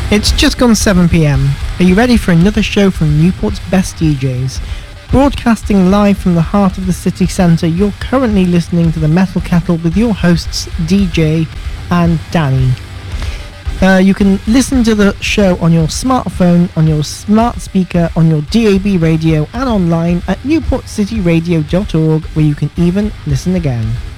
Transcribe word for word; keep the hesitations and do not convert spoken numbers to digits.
It's just gone seven p.m. Are you ready for another show from Newport's best D Js? Broadcasting live from the heart of the city centre, you're currently listening to the Metal Kettle with your hosts D J and Danny. Uh, you can listen to the show on your smartphone, on your smart speaker, on your D A B radio and online at newport city radio dot org, where you can even listen again.